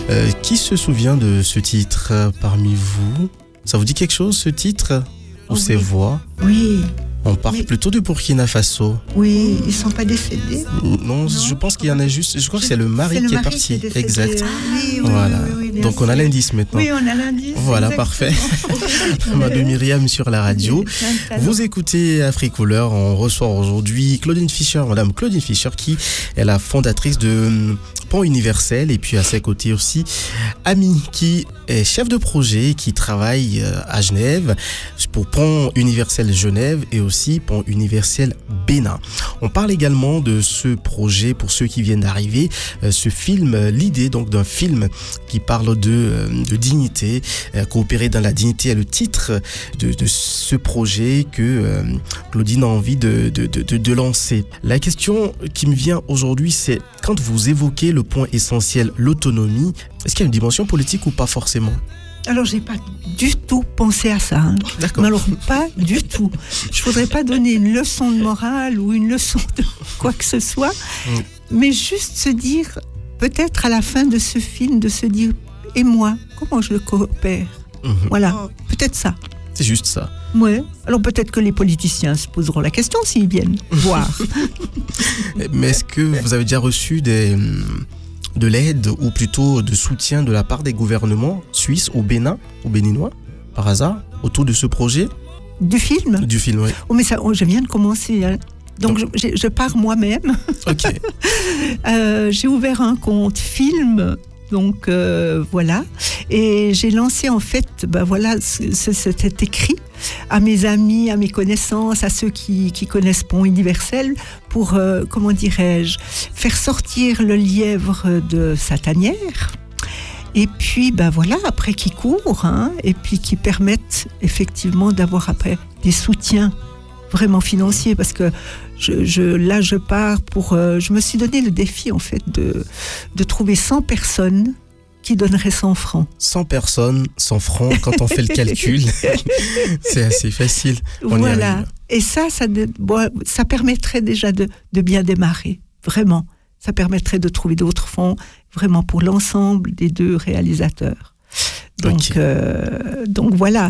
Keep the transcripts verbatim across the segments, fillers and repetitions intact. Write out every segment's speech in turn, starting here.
Euh, qui se souvient de ce titre euh, parmi vous? Ça vous dit quelque chose, ce titre? Ou oh, ces oui. voix? Oui. On parle oui. plutôt du Burkina Faso. Oui, ils ne sont pas décédés. Non, non, je pense qu'il y en a juste. Je crois que c'est le mari c'est le qui est mari parti. qui est exact. Oui, oui, voilà. oui, oui, oui, donc on a l'indice maintenant. Oui, on a l'indice. Voilà, exactement. parfait. Madame Myriam sur la radio. Vous écoutez Africouleur. On reçoit aujourd'hui Claudine Fischer, Madame Claudine Fischer, qui est la fondatrice de Pont Universel. Et puis à ses côtés aussi, Ami, qui est chef de projet, qui travaille à Genève pour Pont Universel Genève et aussi Pont Universel Bénin. On parle également de ce projet pour ceux qui viennent d'arriver, ce film, l'idée donc d'un film qui parle de, de dignité, coopérer dans la dignité est le titre de, de ce projet que euh, Claudine a envie de, de, de, de lancer. La question qui me vient aujourd'hui, c'est quand vous évoquez le point essentiel, l'autonomie, est-ce qu'il y a une dimension politique ou pas forcément? Alors, j'ai pas du tout pensé à ça. Hein. D'accord. Mais alors, pas du tout. Je voudrais pas donner une leçon de morale ou une leçon de quoi que ce soit, mm. mais juste se dire, peut-être à la fin de ce film, de se dire, et moi, comment je le coopère? Mm-hmm. Voilà, peut-être ça. C'est juste ça. Ouais. Alors peut-être que les politiciens se poseront la question s'ils viennent voir. Mais est-ce que vous avez déjà reçu des... de l'aide ou plutôt de soutien de la part des gouvernements suisses ou bénin ou béninois par hasard autour de ce projet? Du film? Du film, oui. Oh, mais ça, oh, je viens de commencer. Hein. Donc, Donc je, je pars moi-même. Ok. euh, j'ai ouvert un compte film. Donc euh, voilà, et j'ai lancé en fait, ben voilà, cet écrit à mes amis, à mes connaissances, à ceux qui, qui connaissent Pont Universel, pour, euh, comment dirais-je, faire sortir le lièvre de sa tanière, et puis ben voilà, après qui court, hein, et puis qui permettent effectivement d'avoir après des soutiens vraiment financiers, parce que je, je, là je pars pour... Euh, je me suis donné le défi en fait de, de trouver cent personnes qui donneraient cent francs. cent personnes, cent francs, quand on fait le calcul, c'est assez facile. On voilà, et ça, ça, bon, ça permettrait déjà de, de bien démarrer, vraiment. Ça permettrait de trouver d'autres fonds, vraiment pour l'ensemble des deux réalisateurs. Donc, okay. euh, donc voilà.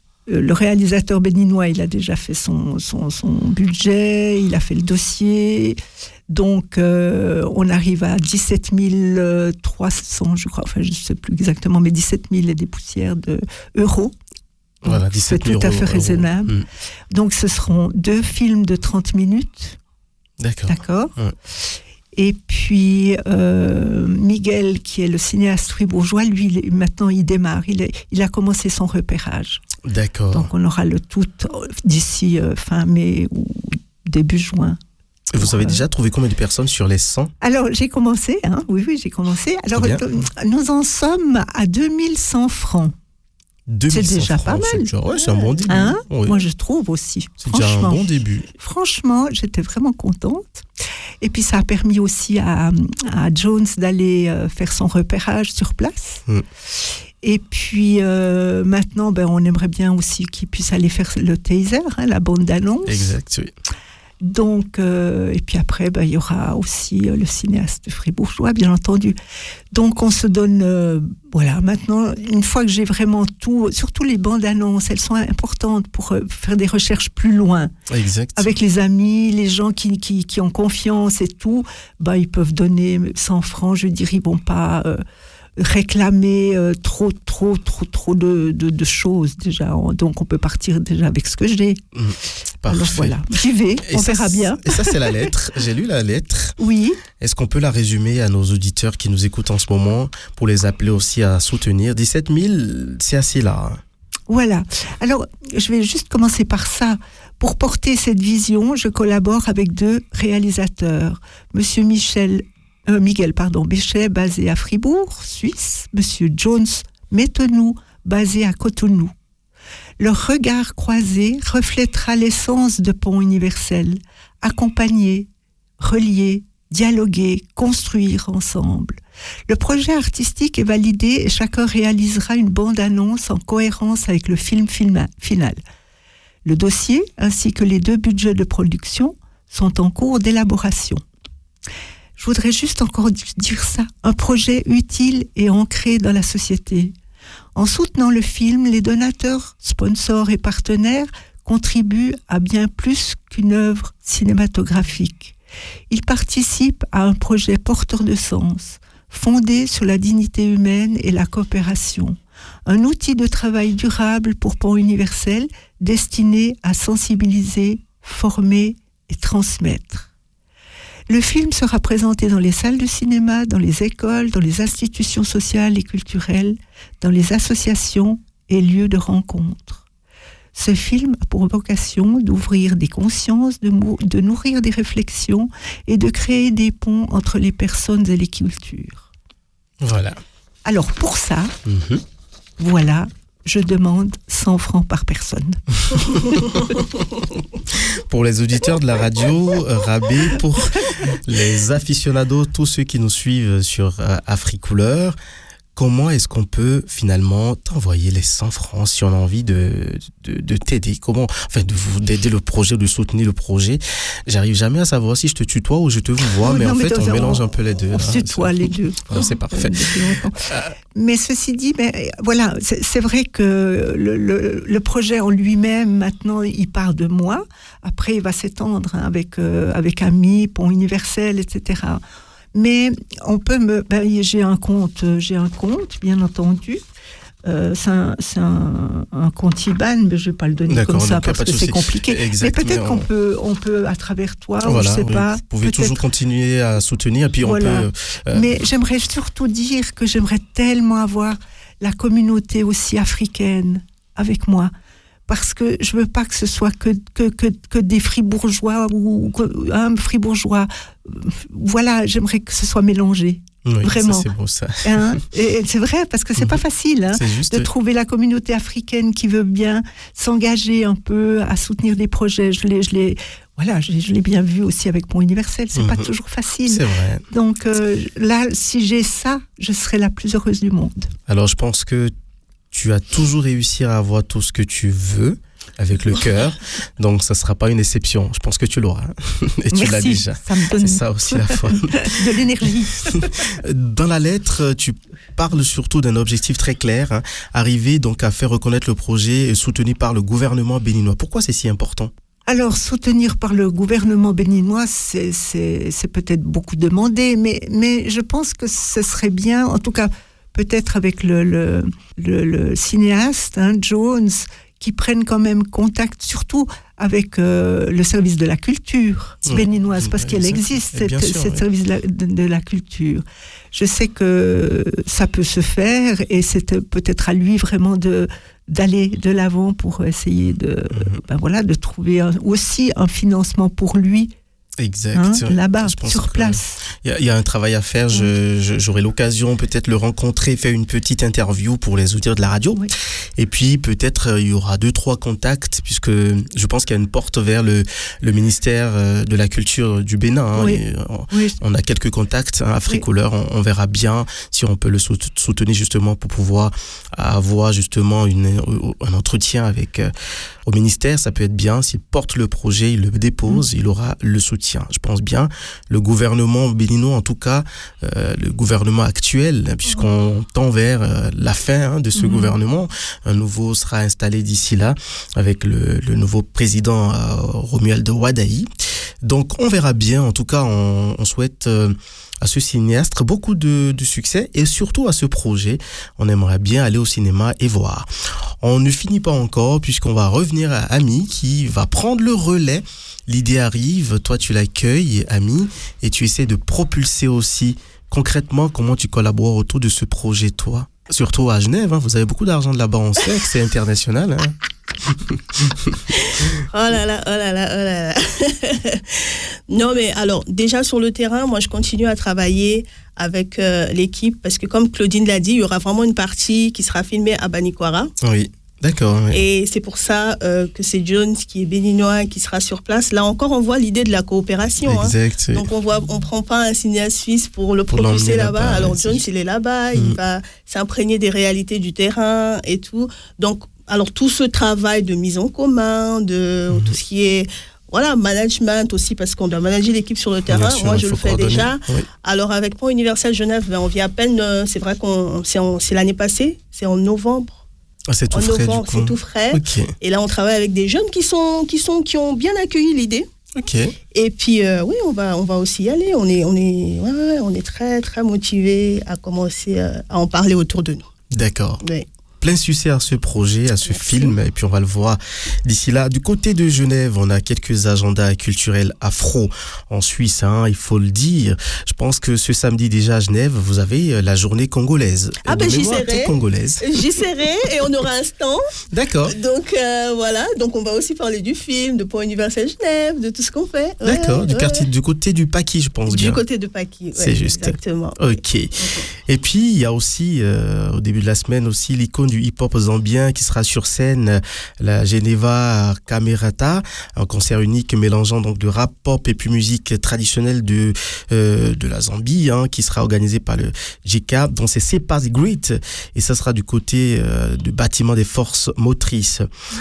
Le réalisateur béninois, il a déjà fait son, son, son budget, il a fait le dossier. Donc, euh, on arrive à dix-sept mille trois cents, je crois, enfin, je ne sais plus exactement, mais dix-sept mille et des poussières d'euros. Voilà, dix-sept mille c'est tout à fait raisonnable. Mmh. Donc, ce seront deux films de trente minutes. D'accord. D'accord. Ouais. Et puis, euh, Miguel, qui est le cinéaste fribourgeois, lui, il, maintenant, il démarre. Il, est, il a commencé son repérage. D'accord. Donc, on aura le tout d'ici euh, fin mai ou début juin. Et vous avez euh... déjà trouvé combien de personnes sur les cent? Alors, j'ai commencé, hein, oui, oui, j'ai commencé. Alors, euh, nous en sommes à deux mille cent francs. C'est déjà francs, pas mal. C'est, déjà, ouais, c'est un bon début. Hein oui. Moi, je trouve aussi. C'est déjà un bon début. Franchement, j'étais vraiment contente. Et puis, ça a permis aussi à, à Jones d'aller euh, faire son repérage sur place. Mm. Et puis, euh, maintenant, ben, on aimerait bien aussi qu'il puisse aller faire le teaser, hein, la bande d'annonce. Exact, oui. Donc, euh, et puis après, ben, il y aura aussi euh, le cinéaste fribourgeois, bien entendu. Donc, on se donne, euh, voilà, maintenant, une fois que j'ai vraiment tout, surtout les bandes annonces, elles sont importantes pour euh, faire des recherches plus loin. Exact. Avec les amis, les gens qui, qui, qui ont confiance et tout, ben, ils peuvent donner cent francs, je dirais, bon, pas... Euh, réclamer euh, trop, trop, trop, trop de, de, de choses déjà. Donc, on peut partir déjà avec ce que j'ai. Mmh, parfait. Alors voilà, j'y vais, et on ça, verra bien. Et ça, c'est la lettre. J'ai lu la lettre. Oui. Est-ce qu'on peut la résumer à nos auditeurs qui nous écoutent en ce moment pour les appeler aussi à soutenir? dix-sept mille, c'est assez là. Voilà. Alors, je vais juste commencer par ça. Pour porter cette vision, je collabore avec deux réalisateurs. Monsieur Michel Euh, Miguel, pardon, Béchet, basé à Fribourg, Suisse, Monsieur Jones Métenou, basé à Cotonou. Leur regard croisé reflètera l'essence de Pont Universel, accompagner, relier, dialoguer, construire ensemble. Le projet artistique est validé et chacun réalisera une bande-annonce en cohérence avec le film final. Le dossier, ainsi que les deux budgets de production, sont en cours d'élaboration. Je Je voudrais juste encore dire ça. Un projet utile et ancré dans la société. En soutenant le film, les donateurs, sponsors et partenaires contribuent à bien plus qu'une œuvre cinématographique. Ils participent à un projet porteur de sens, fondé sur la dignité humaine et la coopération. Un outil de travail durable pour Pont Universel destiné à sensibiliser, former et transmettre. Le film sera présenté dans les salles de cinéma, dans les écoles, dans les institutions sociales et culturelles, dans les associations et lieux de rencontre. Ce film a pour vocation d'ouvrir des consciences, de, mou- de nourrir des réflexions et de créer des ponts entre les personnes et les cultures. Voilà. Alors pour ça, Mm-hmm. voilà, je demande cent francs par personne. Pour les auditeurs de la radio, euh, rabais pour les aficionados, tous ceux qui nous suivent sur euh, Africouleur, comment est-ce qu'on peut finalement t'envoyer les cent francs si on a envie de, de, de t'aider, comment, enfin, de vous, d'aider le projet, de soutenir le projet. J'arrive jamais à savoir si je te tutoie ou je te vous vois, Oh, mais non, en mais fait, on on- mélange un peu les deux. On hein. se tutoie les deux. Ah, c'est parfait. Depuis longtemps. Mais ceci dit, ben, voilà, c'est, c'est vrai que le, le, le projet en lui-même, maintenant, il part de moi. Après, il va s'étendre hein, avec, euh, avec Amis, Pont Universel, et cetera. Mais on peut me... Ben, j'ai un compte, j'ai un compte, bien entendu. Euh, c'est un, c'est un, un compte I B A N, mais je ne vais pas le donner D'accord, comme ça donc, y a parce pas de que c'est souci. compliqué. Exactement. Mais peut-être qu'on peut, on peut, à travers toi, ou Voilà, je ne sais oui. pas... Vous pouvez peut-être- toujours continuer à soutenir, et puis Voilà. on peut... euh, Mais j'aimerais surtout dire que j'aimerais tellement avoir la communauté aussi africaine avec moi. Parce que je veux pas que ce soit que, que, que, que des fribourgeois ou que, un fribourgeois. Voilà, j'aimerais que ce soit mélangé. oui, Vraiment. ça, c'est beau ça. Hein. Et, et c'est vrai, parce que c'est pas facile hein, C'est juste... de trouver la communauté africaine qui veut bien s'engager un peu à soutenir des projets. Je l'ai, je l'ai, voilà, je l'ai, je l'ai bien vu aussi avec Pont Universel. C'est Mhm. pas toujours facile. C'est vrai. Donc euh, là, si j'ai ça, je serai la plus heureuse du monde. Alors, je pense que tu as toujours réussi à avoir tout ce que tu veux avec le cœur. Donc, ça ne sera pas une exception. Je pense que tu l'auras. Et tu Merci, l'as déjà. ça me donne C'est ça aussi la foi. de l'énergie. Dans la lettre, tu parles surtout d'un objectif très clair, hein, arriver donc à faire reconnaître le projet soutenu par le gouvernement béninois. Pourquoi c'est si important ? Alors, soutenir par le gouvernement béninois, c'est, c'est, c'est peut-être beaucoup demandé, mais, mais je pense que ce serait bien, en tout cas, peut-être avec le, le, le, le cinéaste, hein, Jones, qui prennent quand même contact, surtout avec euh, le service de la culture Mmh. béninoise, parce Mmh, qu'elle exact. existe, Et bien cette, sûr, cette oui. service de la, de, de la culture. Je sais que ça peut se faire, et c'est peut-être à lui vraiment de d'aller de l'avant pour essayer de, Mmh. ben voilà, de trouver un, aussi un financement pour lui. Exact. Hein, Ouais. là-bas, Je pense sur que place. Il y, a- il y a un travail à faire. Je, je- j'aurai l'occasion peut-être le rencontrer, faire une petite interview pour les auditeurs de la radio. Oui. Et puis peut-être euh, il y aura deux, trois contacts, puisque je pense qu'il y a une porte vers le, le ministère euh, de la Culture du Bénin. Hein. Oui. Et, euh, on, Oui. on a quelques contacts. Hein, Africouleur, on, on verra bien si on peut le sout- soutenir justement pour pouvoir avoir justement une, un entretien avec euh, au ministère. Ça peut être bien. S'il porte le projet, il le dépose, il aura le soutien. Je pense bien. Le gouvernement béninois, en tout cas, euh, le gouvernement actuel, puisqu'on tend vers euh, la fin hein, de ce Mhm. gouvernement. Un nouveau sera installé d'ici là avec le, le nouveau président euh, Romuald Wadaï. Donc on verra bien. En tout cas, on, on souhaite euh, à ce cinéaste beaucoup de, de succès et surtout à ce projet. On aimerait bien aller au cinéma et voir. On ne finit pas encore puisqu'on va revenir à Ami qui va prendre le relais. L'idée arrive, toi tu l'accueilles, Ami, et tu essaies de propulser aussi concrètement comment tu collabores autour de ce projet, toi. Surtout à Genève, hein, vous avez beaucoup d'argent de là-bas, on sait que c'est international. Hein. Oh là là, oh là là, oh là là. Non, mais alors, déjà sur le terrain, moi, je continue à travailler avec euh, l'équipe parce que, comme Claudine l'a dit, il y aura vraiment une partie qui sera filmée à Banikwara. Oui, d'accord. Oui. Et c'est pour ça euh, que c'est Jones qui est béninois qui sera sur place. Là encore, on voit l'idée de la coopération. Exact. Hein. Oui. Donc, on voit, on prend pas un cinéaste suisse pour le Pour propulser l'emmener là-bas. là-bas, Alors, ouais, Jones, c'est- il est là-bas, Mm. il va s'imprégner des réalités du terrain et tout. Donc, alors, tout ce travail de mise en commun, de Mm. tout ce qui est voilà, management aussi, parce qu'on doit manager l'équipe sur le terrain. Sûr, Moi, je le fais déjà. Oui. Alors, avec Pont Universel Genève, ben, on vit à peine, euh, c'est vrai qu'on, c'est, en, c'est l'année passée, c'est en novembre. Ah, c'est tout en frais, novembre, du coup. c'est tout frais. Okay. Et là, on travaille avec des jeunes qui sont, qui sont, qui ont bien accueilli l'idée. Ok. Et puis, euh, oui, on va, on va aussi y aller. On est, on est, ouais, ouais, on est très, très motivés à commencer euh, à en parler autour de nous. D'accord. Oui. Plein succès à ce projet, à ce Merci. film, et puis on va le voir d'ici là. Du côté de Genève, on a quelques agendas culturels afro en Suisse, hein, il faut le dire. Je pense que ce samedi déjà à Genève, vous avez la journée congolaise. Ah ben j'y serai, congolaise. j'y serai et on aura un stand. D'accord. Donc euh, voilà, donc on va aussi parler du film, de Pont Universel Genève, de tout ce qu'on fait. Ouais, D'accord, ouais, du ouais. quartier, du côté du Paquis, je pense du bien. Du côté de Paquis, ouais, c'est juste. Exactement. Ok. Okay. Et puis il y a aussi euh, au début de la semaine aussi l'icône du hip-hop zambien qui sera sur scène, la Geneva Camerata, un concert unique mélangeant donc de rap, pop et puis musique traditionnelle de euh, de la Zambie, hein, qui sera organisé par le J K, dont c'est Sepas Grit, et ça sera du côté euh, du bâtiment des forces motrices.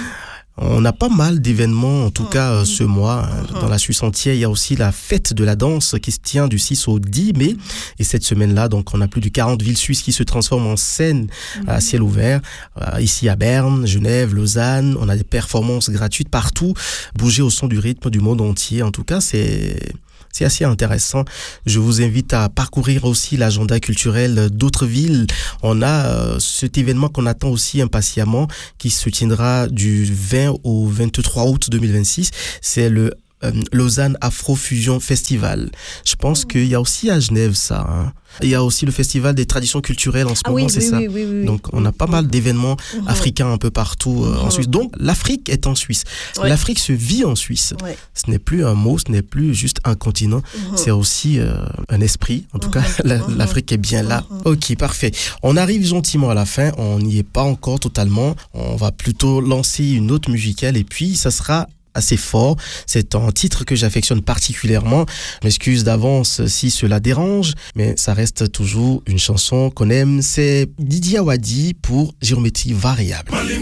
On a pas mal d'événements, en tout cas euh, ce mois, hein, dans la Suisse entière. Il y a aussi la fête de la danse qui se tient du six au dix mai. Et cette semaine-là, donc, on a plus de quarante villes suisses qui se transforment en scène à ciel ouvert. Euh, ici à Berne, Genève, Lausanne, on a des performances gratuites partout. Bouger au son du rythme du monde entier. En tout cas, c'est... C'est assez intéressant. Je vous invite à parcourir aussi l'agenda culturel d'autres villes. On a euh, cet événement qu'on attend aussi impatiemment qui se tiendra du vingt au vingt-trois août deux mille vingt-six. C'est le euh, Lausanne Afro-Fusion Festival. Je pense mmh. qu'il y a aussi à Genève ça. Hein. Il y a aussi le Festival des traditions culturelles en ce ah moment, oui, c'est oui, ça. Oui, oui, oui, Donc, on a pas mal d'événements mmh. africains un peu partout euh, mmh. en Suisse. Donc, l'Afrique est en Suisse. Ouais. L'Afrique se vit en Suisse. Ouais. Ce n'est plus un mot, ce n'est plus juste un continent. Mmh. C'est aussi euh, un esprit. En tout mmh. cas, la, mmh. l'Afrique est bien là. Mmh. Ok, parfait. On arrive gentiment à la fin. On n'y est pas encore totalement. On va plutôt lancer une note musicale et puis ça sera assez fort. C'est un titre que j'affectionne particulièrement. Je m'excuse d'avance si cela dérange, mais ça reste toujours une chanson qu'on aime. C'est Didier Awadi pour Géométrie variable.